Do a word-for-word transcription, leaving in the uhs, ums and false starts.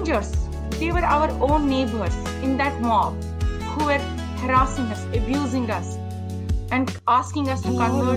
strangers. They were our own neighbors in that mob who were harassing us, abusing us, and asking us to convert